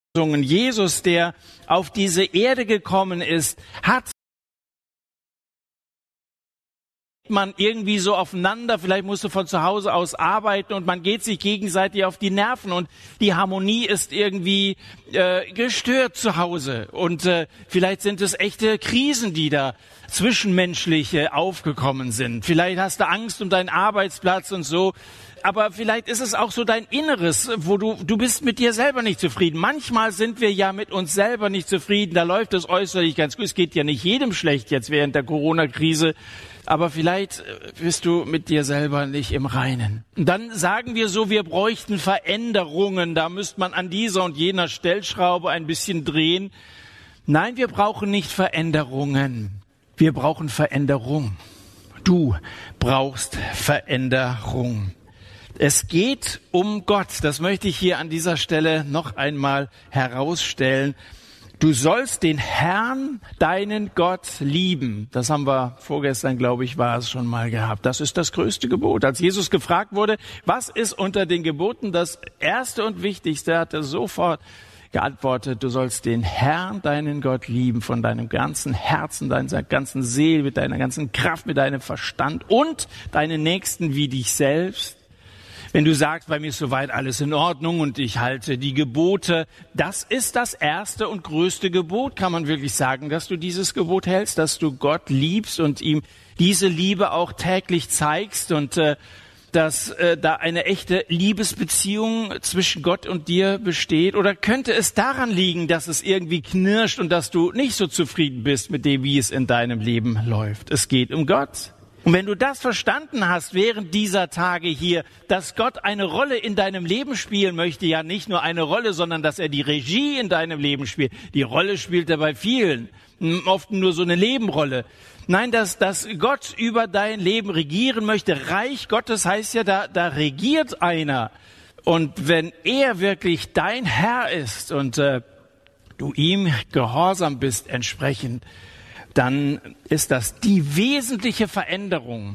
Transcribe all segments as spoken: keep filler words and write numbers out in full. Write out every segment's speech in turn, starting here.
Jesus, der auf diese Erde gekommen ist, hat man irgendwie so aufeinander, vielleicht musst du von zu Hause aus arbeiten und man geht sich gegenseitig auf die Nerven und die Harmonie ist irgendwie äh, gestört zu Hause und äh, vielleicht sind es echte Krisen, die da zwischenmenschlich äh, aufgekommen sind. Vielleicht hast du Angst um deinen Arbeitsplatz und so, aber vielleicht ist es auch so dein Inneres, wo du du bist mit dir selber nicht zufrieden. Manchmal sind wir ja mit uns selber nicht zufrieden, da läuft es äußerlich ganz gut. Es geht ja nicht jedem schlecht jetzt während der Corona-Krise. Aber vielleicht bist du mit dir selber nicht im Reinen. Und dann sagen wir so, wir bräuchten Veränderungen. Da müsste man an dieser und jener Stellschraube ein bisschen drehen. Nein, wir brauchen nicht Veränderungen. Wir brauchen Veränderung. Du brauchst Veränderung. Es geht um Gott. Das möchte ich hier an dieser Stelle noch einmal herausstellen. Du sollst den Herrn, deinen Gott, lieben. Das haben wir vorgestern, glaube ich, war es schon mal gehabt. Das ist das größte Gebot. Als Jesus gefragt wurde, was ist unter den Geboten das erste und wichtigste, hat er sofort geantwortet, du sollst den Herrn, deinen Gott, lieben von deinem ganzen Herzen, deiner ganzen Seele, mit deiner ganzen Kraft, mit deinem Verstand und deinen Nächsten wie dich selbst. Wenn du sagst, bei mir ist soweit alles in Ordnung und ich halte die Gebote, das ist das erste und größte Gebot. Kann man wirklich sagen, dass du dieses Gebot hältst, dass du Gott liebst und ihm diese Liebe auch täglich zeigst und äh, dass äh, da eine echte Liebesbeziehung zwischen Gott und dir besteht? Oder könnte es daran liegen, dass es irgendwie knirscht und dass du nicht so zufrieden bist mit dem, wie es in deinem Leben läuft? Es geht um Gott. Und wenn du das verstanden hast während dieser Tage hier, dass Gott eine Rolle in deinem Leben spielen möchte, ja nicht nur eine Rolle, sondern dass er die Regie in deinem Leben spielt. Die Rolle spielt er bei vielen, oft nur so eine Nebenrolle. Nein, dass, dass Gott über dein Leben regieren möchte. Reich Gottes heißt ja, da, da regiert einer. Und wenn er wirklich dein Herr ist und äh, du ihm gehorsam bist entsprechend, dann ist das die wesentliche Veränderung,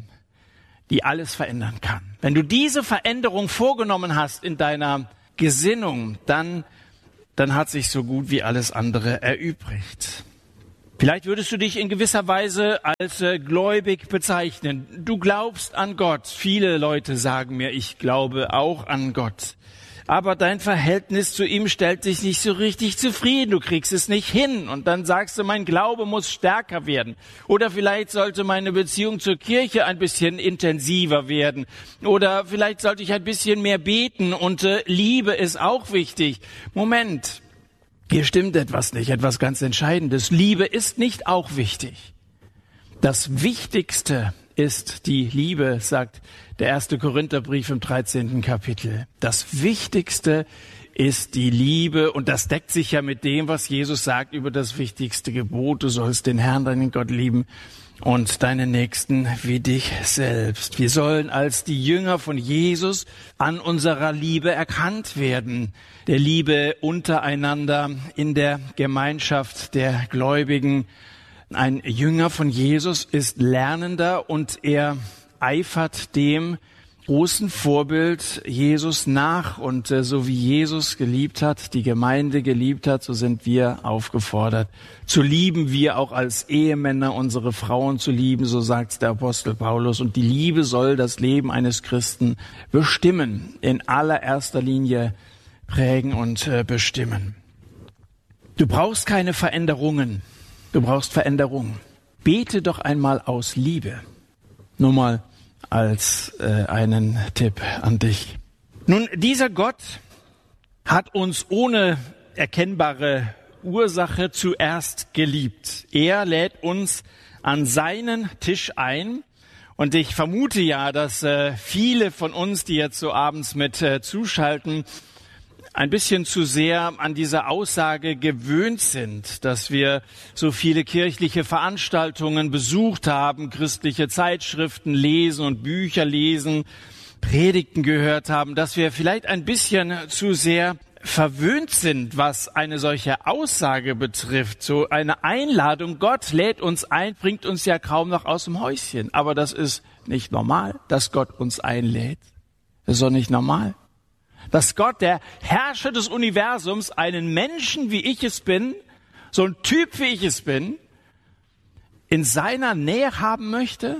die alles verändern kann. Wenn du diese Veränderung vorgenommen hast in deiner Gesinnung, dann, dann hat sich so gut wie alles andere erübrigt. Vielleicht würdest du dich in gewisser Weise als äh, gläubig bezeichnen. Du glaubst an Gott. Viele Leute sagen mir, ich glaube auch an Gott. Aber dein Verhältnis zu ihm stellt dich nicht so richtig zufrieden. Du kriegst es nicht hin. Und dann sagst du, mein Glaube muss stärker werden. Oder vielleicht sollte meine Beziehung zur Kirche ein bisschen intensiver werden. Oder vielleicht sollte ich ein bisschen mehr beten. Und äh, Liebe ist auch wichtig. Moment, hier stimmt etwas nicht, etwas ganz Entscheidendes. Liebe ist nicht auch wichtig. Das Wichtigste ist die Liebe, sagt der erste Korintherbrief im dreizehnten Kapitel. Das Wichtigste ist die Liebe und das deckt sich ja mit dem, was Jesus sagt über das wichtigste Gebot. Du sollst den Herrn, deinen Gott lieben und deinen Nächsten wie dich selbst. Wir sollen als die Jünger von Jesus an unserer Liebe erkannt werden. Der Liebe untereinander in der Gemeinschaft der Gläubigen. Ein Jünger von Jesus ist Lernender und er eifert dem großen Vorbild Jesus nach. Und äh, so wie Jesus geliebt hat, die Gemeinde geliebt hat, so sind wir aufgefordert zu lieben, wir auch als Ehemänner unsere Frauen zu lieben, so sagt der Apostel Paulus. Und die Liebe soll das Leben eines Christen bestimmen, in allererster Linie prägen und äh, bestimmen. Du brauchst keine Veränderungen. Du brauchst Veränderung. Bete doch einmal aus Liebe. Nur mal als äh, einen Tipp an dich. Nun, dieser Gott hat uns ohne erkennbare Ursache zuerst geliebt. Er lädt uns an seinen Tisch ein. Und ich vermute ja, dass äh, viele von uns, die jetzt so abends mit äh, zuschalten, ein bisschen zu sehr an diese Aussage gewöhnt sind, dass wir so viele kirchliche Veranstaltungen besucht haben, christliche Zeitschriften lesen und Bücher lesen, Predigten gehört haben, dass wir vielleicht ein bisschen zu sehr verwöhnt sind, was eine solche Aussage betrifft. So eine Einladung, Gott lädt uns ein, bringt uns ja kaum noch aus dem Häuschen. Aber das ist nicht normal, dass Gott uns einlädt. Das ist doch nicht normal. Dass Gott, der Herrscher des Universums, einen Menschen, wie ich es bin, so ein Typ, wie ich es bin, in seiner Nähe haben möchte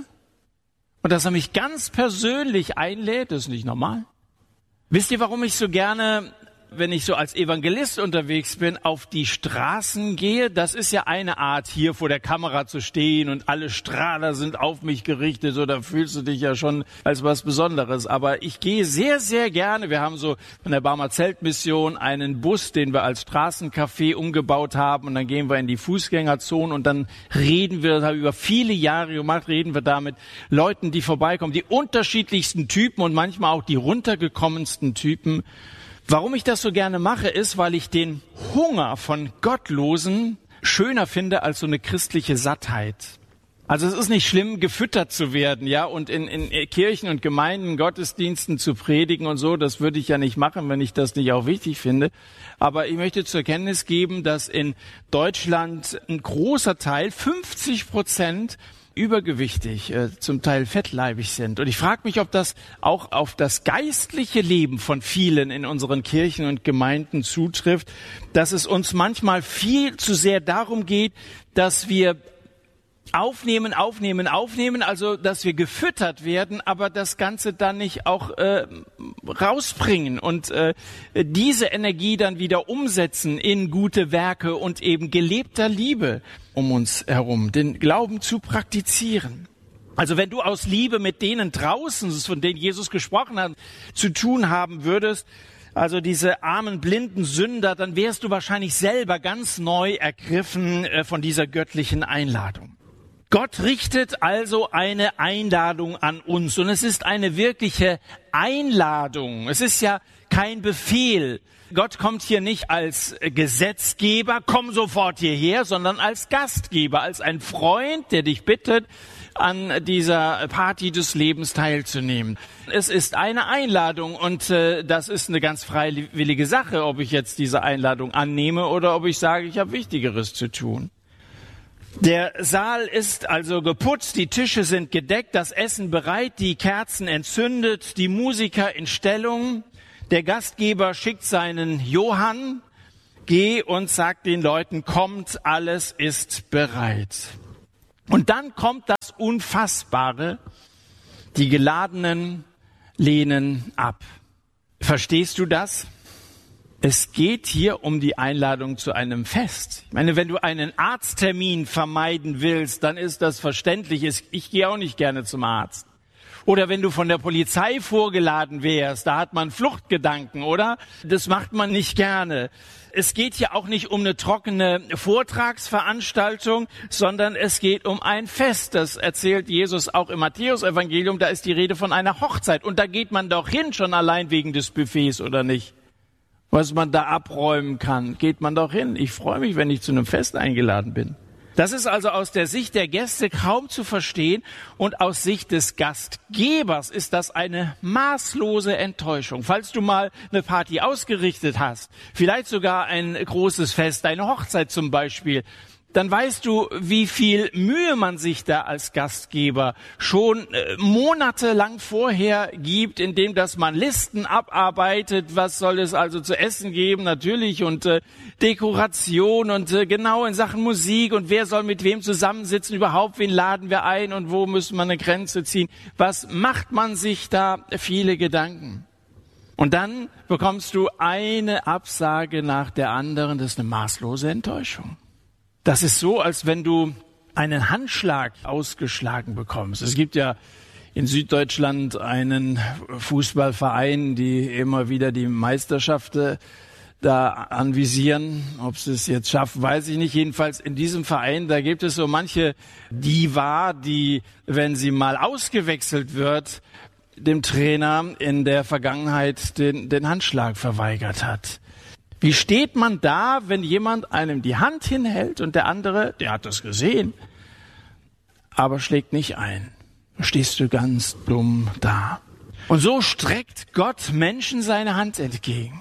und dass er mich ganz persönlich einlädt, das ist nicht normal. Wisst ihr, warum ich so gerne, wenn ich so als Evangelist unterwegs bin, auf die Straßen gehe? Das ist ja eine Art, hier vor der Kamera zu stehen und alle Strahler sind auf mich gerichtet, so da fühlst du dich ja schon als was Besonderes. Aber ich gehe sehr, sehr gerne, wir haben so von der Barmer Zeltmission einen Bus, den wir als Straßencafé umgebaut haben und dann gehen wir in die Fußgängerzone und dann reden wir, das habe ich über viele Jahre gemacht, reden wir da mit Leuten, die vorbeikommen, die unterschiedlichsten Typen und manchmal auch die runtergekommensten Typen. Warum ich das so gerne mache, ist, weil ich den Hunger von Gottlosen schöner finde als so eine christliche Sattheit. Also es ist nicht schlimm, gefüttert zu werden, ja, und in, in Kirchen und Gemeinden, Gottesdiensten zu predigen und so, das würde ich ja nicht machen, wenn ich das nicht auch wichtig finde. Aber ich möchte zur Kenntnis geben, dass in Deutschland ein großer Teil, fünfzig Prozent, übergewichtig, äh, zum Teil fettleibig sind. Und ich frage mich, ob das auch auf das geistliche Leben von vielen in unseren Kirchen und Gemeinden zutrifft, dass es uns manchmal viel zu sehr darum geht, dass wir aufnehmen, aufnehmen, aufnehmen, also dass wir gefüttert werden, aber das Ganze dann nicht auch äh, rausbringen und äh, diese Energie dann wieder umsetzen in gute Werke und eben gelebter Liebe um uns herum, den Glauben zu praktizieren. Also wenn du aus Liebe mit denen draußen, von denen Jesus gesprochen hat, zu tun haben würdest, also diese armen, blinden Sünder, dann wärst du wahrscheinlich selber ganz neu ergriffen äh, von dieser göttlichen Einladung. Gott richtet also eine Einladung an uns und es ist eine wirkliche Einladung. Es ist ja kein Befehl. Gott kommt hier nicht als Gesetzgeber, komm sofort hierher, sondern als Gastgeber, als ein Freund, der dich bittet, an dieser Party des Lebens teilzunehmen. Es ist eine Einladung und äh, das ist eine ganz freiwillige Sache, ob ich jetzt diese Einladung annehme oder ob ich sage, ich habe Wichtigeres zu tun. Der Saal ist also geputzt, die Tische sind gedeckt, das Essen bereit, die Kerzen entzündet, die Musiker in Stellung. Der Gastgeber schickt seinen Johann, geh und sagt den Leuten, kommt, alles ist bereit. Und dann kommt das Unfassbare, die Geladenen lehnen ab. Verstehst du das? Es geht hier um die Einladung zu einem Fest. Ich meine, wenn du einen Arzttermin vermeiden willst, dann ist das verständlich. Ich gehe auch nicht gerne zum Arzt. Oder wenn du von der Polizei vorgeladen wärst, da hat man Fluchtgedanken, oder? Das macht man nicht gerne. Es geht hier auch nicht um eine trockene Vortragsveranstaltung, sondern es geht um ein Fest. Das erzählt Jesus auch im Matthäus-Evangelium. Da ist die Rede von einer Hochzeit. Und da geht man doch hin, schon allein wegen des Buffets, oder nicht? Was man da abräumen kann, geht man doch hin. Ich freue mich, wenn ich zu einem Fest eingeladen bin. Das ist also aus der Sicht der Gäste kaum zu verstehen und aus Sicht des Gastgebers ist das eine maßlose Enttäuschung. Falls du mal eine Party ausgerichtet hast, vielleicht sogar ein großes Fest, eine Hochzeit zum Beispiel, dann weißt du, wie viel Mühe man sich da als Gastgeber schon äh, monatelang vorher gibt, indem dass man Listen abarbeitet, was soll es also zu essen geben, natürlich, und äh, Dekoration und äh, genau in Sachen Musik und wer soll mit wem zusammensitzen, überhaupt, wen laden wir ein und wo müssen wir eine Grenze ziehen. Was macht man sich da viele Gedanken? Und dann bekommst du eine Absage nach der anderen, das ist eine maßlose Enttäuschung. Das ist so, als wenn du einen Handschlag ausgeschlagen bekommst. Es gibt ja in Süddeutschland einen Fußballverein, die immer wieder die Meisterschaft da anvisieren. Ob sie es jetzt schaffen, weiß ich nicht. Jedenfalls in diesem Verein, da gibt es so manche Diva, die, wenn sie mal ausgewechselt wird, dem Trainer in der Vergangenheit den, den Handschlag verweigert hat. Wie steht man da, wenn jemand einem die Hand hinhält und der andere, der hat das gesehen, aber schlägt nicht ein? Da stehst du ganz dumm da. Und so streckt Gott Menschen seine Hand entgegen.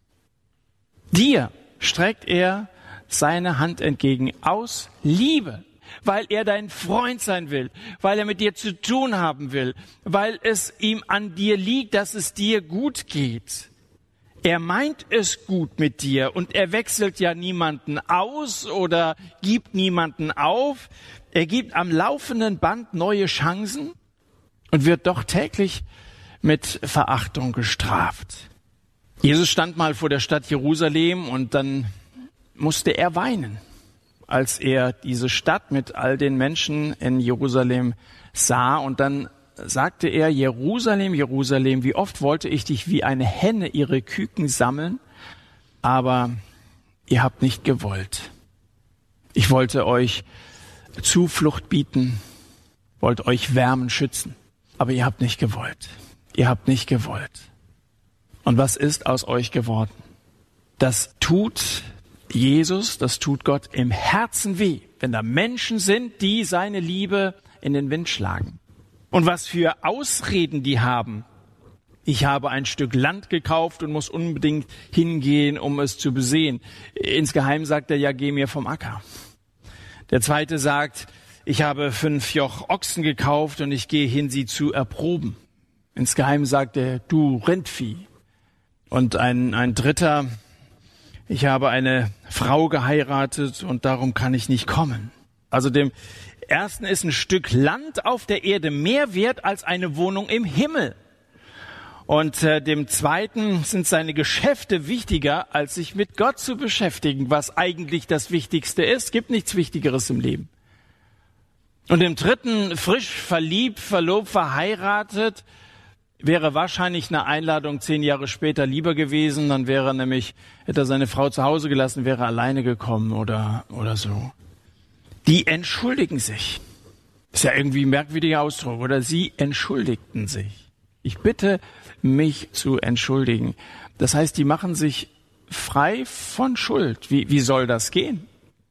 Dir streckt er seine Hand entgegen aus Liebe, weil er dein Freund sein will, weil er mit dir zu tun haben will, weil es ihm an dir liegt, dass es dir gut geht. Er meint es gut mit dir und er wechselt ja niemanden aus oder gibt niemanden auf. Er gibt am laufenden Band neue Chancen und wird doch täglich mit Verachtung gestraft. Jesus stand mal vor der Stadt Jerusalem und dann musste er weinen, als er diese Stadt mit all den Menschen in Jerusalem sah. Und dann sagte er, Jerusalem, Jerusalem, wie oft wollte ich dich wie eine Henne ihre Küken sammeln, aber ihr habt nicht gewollt. Ich wollte euch Zuflucht bieten, wollte euch wärmen, schützen, aber ihr habt nicht gewollt. Ihr habt nicht gewollt. Und was ist aus euch geworden? Das tut Jesus, das tut Gott im Herzen weh, wenn da Menschen sind, die seine Liebe in den Wind schlagen. Und was für Ausreden die haben. Ich habe ein Stück Land gekauft und muss unbedingt hingehen, um es zu besehen. Insgeheim sagt er, ja, geh mir vom Acker. Der zweite sagt, ich habe fünf Joch Ochsen gekauft und ich gehe hin, sie zu erproben. Insgeheim sagt er, du Rindvieh. Und ein, ein dritter, ich habe eine Frau geheiratet und darum kann ich nicht kommen. Also dem ersten ist ein Stück Land auf der Erde mehr wert als eine Wohnung im Himmel. Und äh, dem zweiten sind seine Geschäfte wichtiger, als sich mit Gott zu beschäftigen, was eigentlich das Wichtigste ist. Es gibt nichts Wichtigeres im Leben. Und dem dritten, frisch verliebt, verlobt, verheiratet, wäre wahrscheinlich eine Einladung zehn Jahre später lieber gewesen. Dann wäre er nämlich, hätte er seine Frau zu Hause gelassen, wäre alleine gekommen oder oder so. Die entschuldigen sich. Ist ja irgendwie ein merkwürdiger Ausdruck. Oder sie entschuldigten sich. Ich bitte mich zu entschuldigen. Das heißt, die machen sich frei von Schuld. Wie, wie soll das gehen?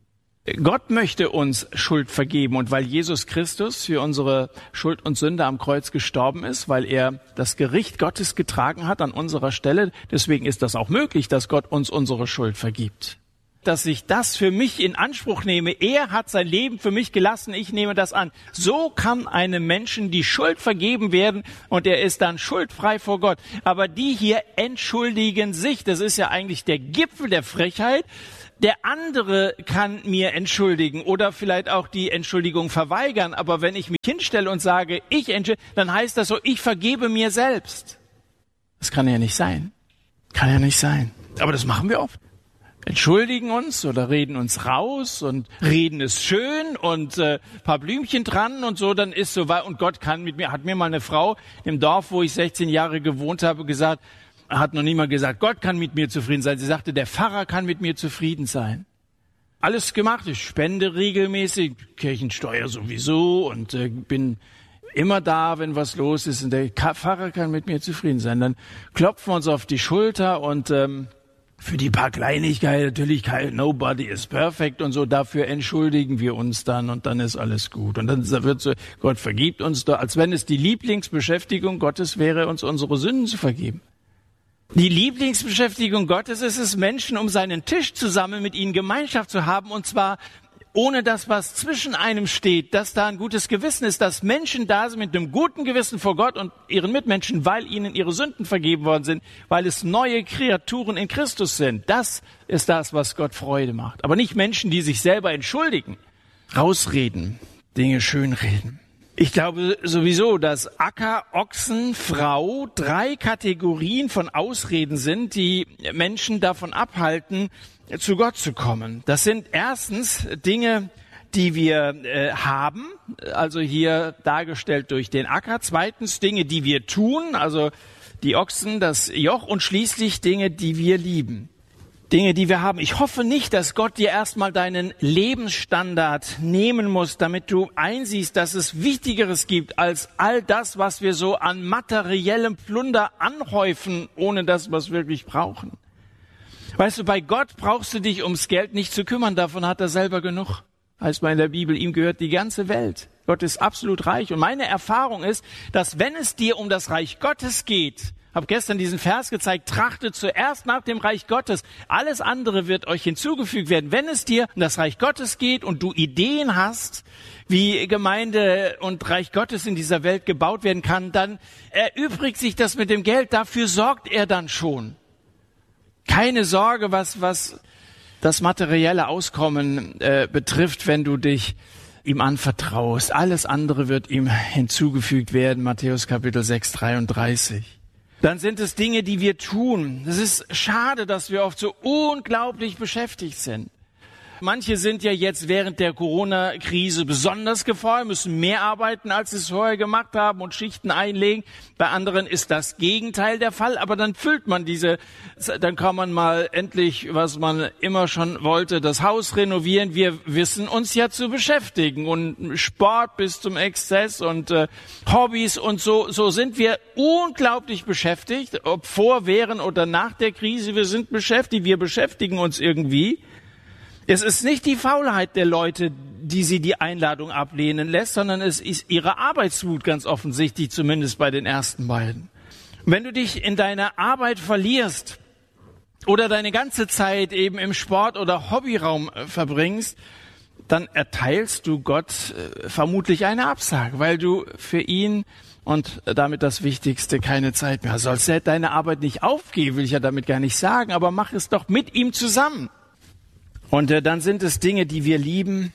Gott möchte uns Schuld vergeben. Und weil Jesus Christus für unsere Schuld und Sünde am Kreuz gestorben ist, weil er das Gericht Gottes getragen hat an unserer Stelle, deswegen ist das auch möglich, dass Gott uns unsere Schuld vergibt. Dass ich das für mich in Anspruch nehme. Er hat sein Leben für mich gelassen, ich nehme das an. So kann einem Menschen die Schuld vergeben werden und er ist dann schuldfrei vor Gott. Aber die hier entschuldigen sich. Das ist ja eigentlich der Gipfel der Frechheit. Der andere kann mir entschuldigen oder vielleicht auch die Entschuldigung verweigern. Aber wenn ich mich hinstelle und sage, ich entschuldige, dann heißt das so, ich vergebe mir selbst. Das kann ja nicht sein. Kann ja nicht sein. Aber das machen wir oft. Entschuldigen uns oder reden uns raus und reden es schön und äh, paar Blümchen dran und so, dann ist so weit. Und Gott kann mit mir, hat mir mal eine Frau im Dorf, wo ich sechzehn Jahre gewohnt habe, gesagt, hat noch niemand gesagt, Gott kann mit mir zufrieden sein. Sie sagte, der Pfarrer kann mit mir zufrieden sein. Alles gemacht, ich spende regelmäßig, Kirchensteuer sowieso und äh, bin immer da, wenn was los ist. Und der Pfarrer kann mit mir zufrieden sein. Dann klopfen wir uns auf die Schulter und ähm, für die paar Kleinigkeiten, natürlich, nobody is perfect und so, dafür entschuldigen wir uns dann und dann ist alles gut. Und dann wird so, Gott vergibt uns doch, als wenn es die Lieblingsbeschäftigung Gottes wäre, uns unsere Sünden zu vergeben. Die Lieblingsbeschäftigung Gottes ist es, Menschen um seinen Tisch zu sammeln, mit ihnen Gemeinschaft zu haben und zwar ohne das, was zwischen einem steht, dass da ein gutes Gewissen ist, dass Menschen da sind mit einem guten Gewissen vor Gott und ihren Mitmenschen, weil ihnen ihre Sünden vergeben worden sind, weil es neue Kreaturen in Christus sind. Das ist das, was Gott Freude macht. Aber nicht Menschen, die sich selber entschuldigen, rausreden, Dinge schönreden. Ich glaube sowieso, dass Acker, Ochsen, Frau drei Kategorien von Ausreden sind, die Menschen davon abhalten, zu Gott zu kommen. Das sind erstens Dinge, die wir äh, haben, also hier dargestellt durch den Acker. Zweitens Dinge, die wir tun, also die Ochsen, das Joch. Und schließlich Dinge, die wir lieben. Dinge, die wir haben. Ich hoffe nicht, dass Gott dir erstmal deinen Lebensstandard nehmen muss, damit du einsiehst, dass es Wichtigeres gibt als all das, was wir so an materiellem Plunder anhäufen, ohne das, was wir wirklich brauchen. Weißt du, bei Gott brauchst du dich ums Geld nicht zu kümmern, davon hat er selber genug. Heißt mal in der Bibel, ihm gehört die ganze Welt. Gott ist absolut reich. Und meine Erfahrung ist, dass wenn es dir um das Reich Gottes geht, habe gestern diesen Vers gezeigt, trachtet zuerst nach dem Reich Gottes. Alles andere wird euch hinzugefügt werden. Wenn es dir um das Reich Gottes geht und du Ideen hast, wie Gemeinde und Reich Gottes in dieser Welt gebaut werden kann, dann erübrigt sich das mit dem Geld. Dafür sorgt er dann schon. Keine Sorge, was, was das materielle Auskommen äh, betrifft, wenn du dich ihm anvertraust. Alles andere wird ihm hinzugefügt werden. Matthäus Kapitel sechs, dreiunddreißig. Dann sind es Dinge, die wir tun. Es ist schade, dass wir oft so unglaublich beschäftigt sind. Manche sind ja jetzt während der Corona-Krise besonders gefordert, müssen mehr arbeiten, als sie es vorher gemacht haben und Schichten einlegen. Bei anderen ist das Gegenteil der Fall, aber dann füllt man diese, dann kann man mal endlich, was man immer schon wollte, das Haus renovieren. Wir wissen uns ja zu beschäftigen und Sport bis zum Exzess und äh, Hobbys und so, so sind wir unglaublich beschäftigt, ob vor, während oder nach der Krise. Wir sind beschäftigt, wir beschäftigen uns irgendwie. Es ist nicht die Faulheit der Leute, die sie die Einladung ablehnen lässt, sondern es ist ihre Arbeitswut ganz offensichtlich, zumindest bei den ersten beiden. Wenn du dich in deiner Arbeit verlierst oder deine ganze Zeit eben im Sport- oder Hobbyraum verbringst, dann erteilst du Gott vermutlich eine Absage, weil du für ihn und damit das Wichtigste keine Zeit mehr hast. Sollst du deine Arbeit nicht aufgeben, will ich ja damit gar nicht sagen, aber mach es doch mit ihm zusammen. Und äh, dann sind es Dinge, die wir lieben.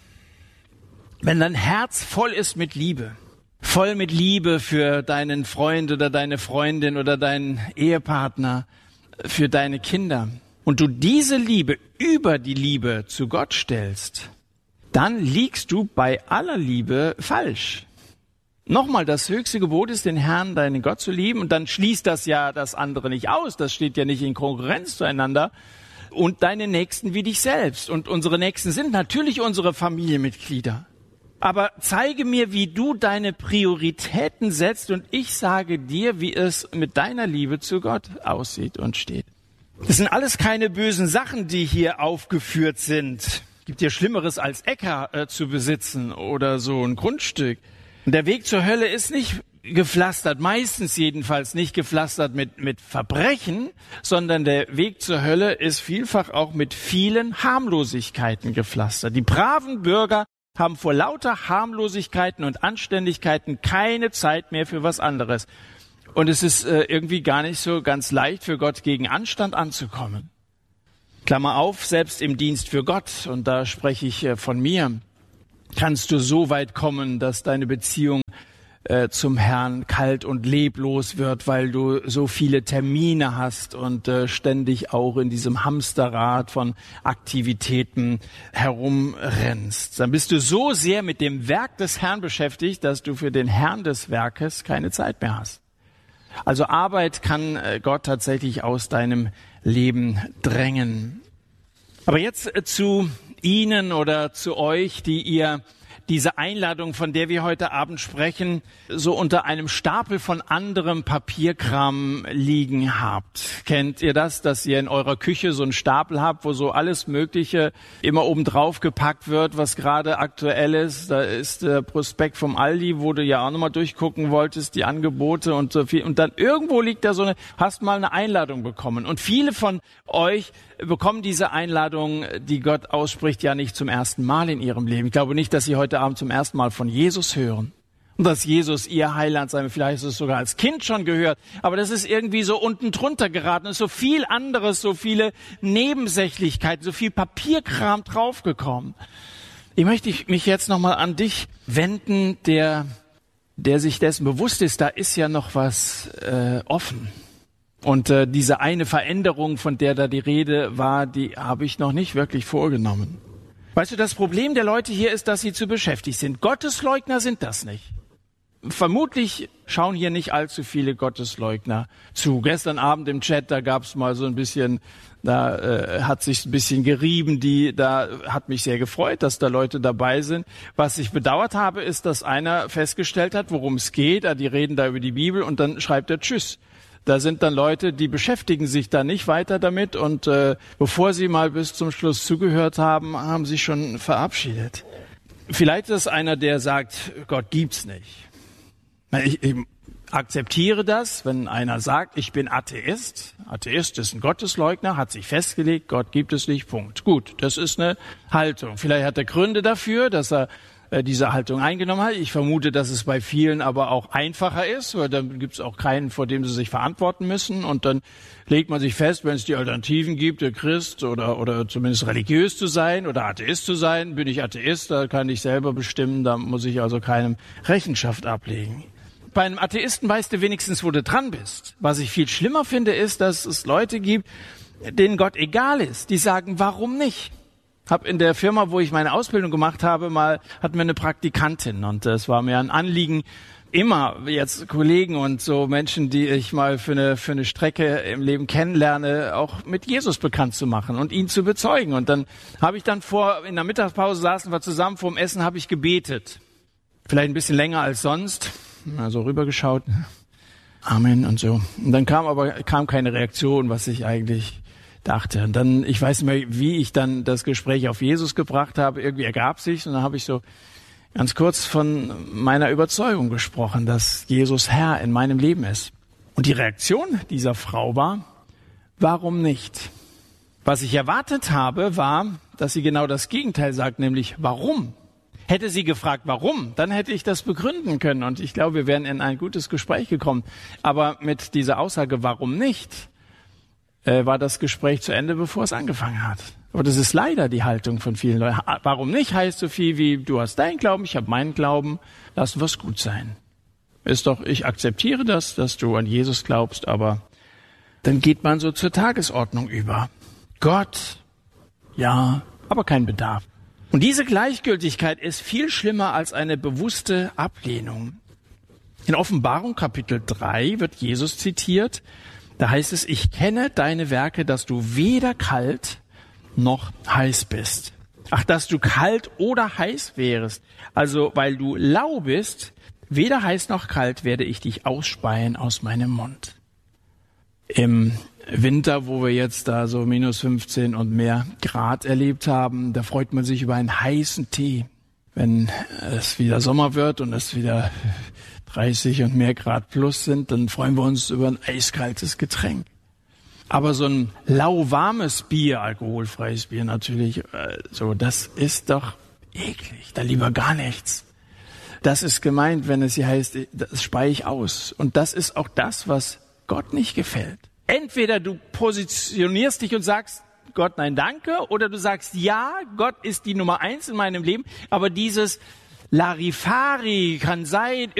Wenn dein Herz voll ist mit Liebe, voll mit Liebe für deinen Freund oder deine Freundin oder deinen Ehepartner, für deine Kinder, und du diese Liebe über die Liebe zu Gott stellst, dann liegst du bei aller Liebe falsch. Nochmal, das höchste Gebot ist, den Herrn, deinen Gott zu lieben, und dann schließt das ja das andere nicht aus. Das steht ja nicht in Konkurrenz zueinander. Und deine Nächsten wie dich selbst. Und unsere Nächsten sind natürlich unsere Familienmitglieder. Aber zeige mir, wie du deine Prioritäten setzt, und ich sage dir, wie es mit deiner Liebe zu Gott aussieht und steht. Das sind alles keine bösen Sachen, die hier aufgeführt sind. Gibt ja Schlimmeres als Äcker äh, zu besitzen oder so ein Grundstück. Und der Weg zur Hölle ist nicht gepflastert, meistens jedenfalls nicht gepflastert mit, mit Verbrechen, sondern der Weg zur Hölle ist vielfach auch mit vielen Harmlosigkeiten gepflastert. Die braven Bürger haben vor lauter Harmlosigkeiten und Anständigkeiten keine Zeit mehr für was anderes. Und es ist äh, irgendwie gar nicht so ganz leicht für Gott gegen Anstand anzukommen. Klammer auf, selbst im Dienst für Gott, und da spreche ich äh, von mir, kannst du so weit kommen, dass deine Beziehung äh, zum Herrn kalt und leblos wird, weil du so viele Termine hast und äh, ständig auch in diesem Hamsterrad von Aktivitäten herumrennst. Dann bist du so sehr mit dem Werk des Herrn beschäftigt, dass du für den Herrn des Werkes keine Zeit mehr hast. Also Arbeit kann äh, Gott tatsächlich aus deinem Leben drängen. Aber jetzt äh, zu Ihnen oder zu euch, die ihr diese Einladung, von der wir heute Abend sprechen, so unter einem Stapel von anderem Papierkram liegen habt. Kennt ihr das, dass ihr in eurer Küche so einen Stapel habt, wo so alles Mögliche immer oben drauf gepackt wird, was gerade aktuell ist? Da ist der Prospekt vom Aldi, wo du ja auch nochmal durchgucken wolltest, die Angebote und so viel. Und dann irgendwo liegt da so eine, hast mal eine Einladung bekommen. Und viele von euch bekommen diese Einladung, die Gott ausspricht, ja nicht zum ersten Mal in ihrem Leben. Ich glaube nicht, dass sie heute Abend zum ersten Mal von Jesus hören. Und dass Jesus ihr Heiland sei, vielleicht ist es sogar als Kind schon gehört. Aber das ist irgendwie so unten drunter geraten. Es ist so viel anderes, so viele Nebensächlichkeiten, so viel Papierkram draufgekommen. Ich möchte mich jetzt nochmal an dich wenden, der, der sich dessen bewusst ist, da ist ja noch was äh, offen. Und äh, diese eine Veränderung, von der da die Rede war, die habe ich noch nicht wirklich vorgenommen. Weißt du, das Problem der Leute hier ist, dass sie zu beschäftigt sind. Gottesleugner sind das nicht. Vermutlich schauen hier nicht allzu viele Gottesleugner zu. Gestern Abend im Chat, da gab es mal so ein bisschen, da äh, hat sich ein bisschen gerieben, die, da hat mich sehr gefreut, dass da Leute dabei sind. Was ich bedauert habe, ist, dass einer festgestellt hat, worum es geht. Die reden da über die Bibel und dann schreibt er Tschüss. Da sind dann Leute, die beschäftigen sich da nicht weiter damit und äh, bevor sie mal bis zum Schluss zugehört haben, haben sie schon verabschiedet. Vielleicht ist es einer, der sagt, Gott gibt's nicht. Ich, ich akzeptiere das, wenn einer sagt, ich bin Atheist. Atheist ist ein Gottesleugner, hat sich festgelegt, Gott gibt es nicht, Punkt. Gut, das ist eine Haltung. Vielleicht hat er Gründe dafür, dass er äh, diese Haltung eingenommen hat. Ich vermute, dass es bei vielen aber auch einfacher ist, weil dann gibt es auch keinen, vor dem sie sich verantworten müssen. Und dann legt man sich fest, wenn es die Alternativen gibt, der Christ oder oder zumindest religiös zu sein oder Atheist zu sein. Bin ich Atheist, da kann ich selber bestimmen, da muss ich also keinem Rechenschaft ablegen. Bei einem Atheisten weißt du wenigstens, wo du dran bist. Was ich viel schlimmer finde, ist, dass es Leute gibt, denen Gott egal ist. Die sagen, warum nicht? Hab in der Firma, wo ich meine Ausbildung gemacht habe, mal hatten wir eine Praktikantin und es war mir ein Anliegen, immer jetzt Kollegen und so Menschen, die ich mal für eine für eine Strecke im Leben kennenlerne, auch mit Jesus bekannt zu machen und ihn zu bezeugen. Und dann habe ich dann vor in der Mittagspause saßen wir zusammen vorm Essen, habe ich gebetet, vielleicht ein bisschen länger als sonst. Also rübergeschaut, Amen und so. Und dann kam aber kam keine Reaktion, was ich eigentlich dachte. Und dann, ich weiß nicht mehr, wie ich dann das Gespräch auf Jesus gebracht habe. Irgendwie ergab sich und dann habe ich so ganz kurz von meiner Überzeugung gesprochen, dass Jesus Herr in meinem Leben ist. Und die Reaktion dieser Frau war, warum nicht? Was ich erwartet habe, war, dass sie genau das Gegenteil sagt, nämlich warum? Hätte sie gefragt, warum, dann hätte ich das begründen können und ich glaube, wir wären in ein gutes Gespräch gekommen. Aber mit dieser Aussage, warum nicht, äh, war das Gespräch zu Ende, bevor es angefangen hat. Aber das ist leider die Haltung von vielen Leuten. Warum nicht heißt so viel wie, du hast deinen Glauben, ich habe meinen Glauben, lassen wir es gut sein. Ist doch, ich akzeptiere das, dass du an Jesus glaubst, aber dann geht man so zur Tagesordnung über. Gott, ja, aber kein Bedarf. Und diese Gleichgültigkeit ist viel schlimmer als eine bewusste Ablehnung. In Offenbarung Kapitel drei wird Jesus zitiert. Da heißt es, ich kenne deine Werke, dass du weder kalt noch heiß bist. Ach, dass du kalt oder heiß wärest. Also, weil du lau bist, weder heiß noch kalt, werde ich dich ausspeien aus meinem Mund. Im Winter, wo wir jetzt da so minus fünfzehn und mehr Grad erlebt haben, da freut man sich über einen heißen Tee. Wenn es wieder Sommer wird und es wieder dreißig und mehr Grad plus sind, dann freuen wir uns über ein eiskaltes Getränk. Aber so ein lauwarmes Bier, alkoholfreies Bier natürlich, äh, so, das ist doch eklig. Da lieber gar nichts. Das ist gemeint, wenn es hier heißt, das speie ich aus. Und das ist auch das, was Gott nicht gefällt. Entweder du positionierst dich und sagst, Gott, nein, danke, oder du sagst, ja, Gott ist die Nummer eins in meinem Leben, aber dieses Larifari kann sein,